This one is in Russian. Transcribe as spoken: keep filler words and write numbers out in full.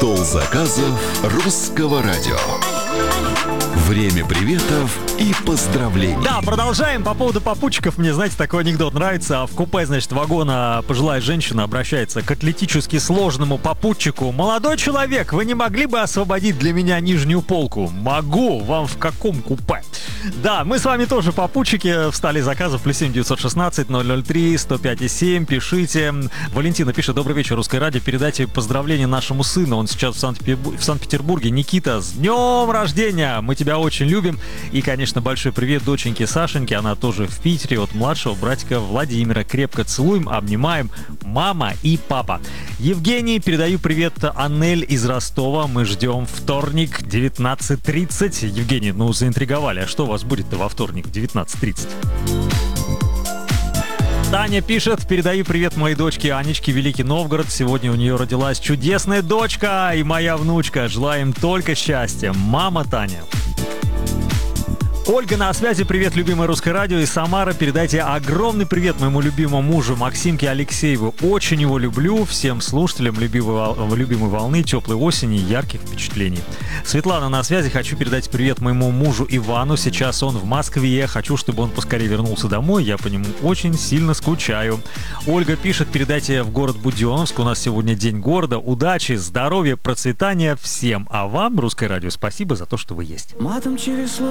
Стол заказов русского радио. Время приветов и поздравлений. Да, продолжаем. По поводу попутчиков, мне, знаете, такой анекдот нравится. В купе, значит, вагона пожилая женщина обращается к атлетически сложному попутчику. «Молодой человек, вы не могли бы освободить для меня нижнюю полку?» «Могу. Вам в каком купе?» Да, мы с вами тоже попутчики. Встали заказов. Плюс семь девятьсот шестнадцать ноль ноль три сто пять и семь. Пишите. Валентина пишет: добрый вечер, Русское радио. Передайте поздравления нашему сыну. Он сейчас в Санкт-Петербурге. В Санкт-Петербурге. Никита, с днем рождения! Мы тебя очень любим. И, конечно, большой привет доченьке Сашеньке. Она тоже в Питере. От младшего братика Владимира. Крепко целуем, обнимаем. Мама и папа. Евгений, передаю привет Анель из Ростова. Мы ждем вторник, девятнадцать тридцать. Евгений, ну заинтриговали. А что у вас будет-то во вторник в девятнадцать тридцать? Таня пишет: передаю привет моей дочке Анечке, Великий Новгород. Сегодня у нее родилась чудесная дочка и моя внучка. Желаем только счастья. Мама Таня. Ольга на связи. Привет, любимое Русское радио из Самары. Передайте огромный привет моему любимому мужу Максимке Алексееву. Очень его люблю. Всем слушателям любимой, любимой волны, теплой осени и ярких впечатлений. Светлана на связи. Хочу передать привет моему мужу Ивану. Сейчас он в Москве. Хочу, чтобы он поскорее вернулся домой. Я по нему очень сильно скучаю. Ольга пишет: передайте в город Буденновск. У нас сегодня день города. Удачи, здоровья, процветания всем. А вам, Русское радио, спасибо за то, что вы есть. Матом через